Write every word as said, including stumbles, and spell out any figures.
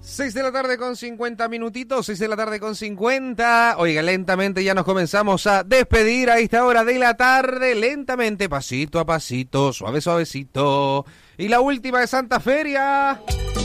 seis de la tarde con cincuenta minutitos, seis de la tarde con cincuenta. Oiga, lentamente ya nos comenzamos a despedir a esta hora de la tarde, lentamente, pasito a pasito, suave, suavecito. Y la última de Santa Feria.